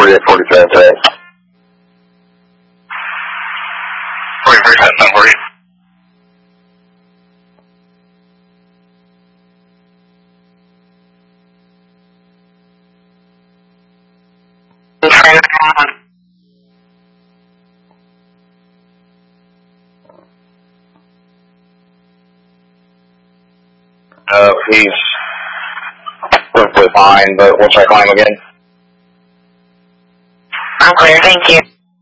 4847 today. 4047, 40. He's perfectly fine, but we'll check on him again. I'm clear, thank you.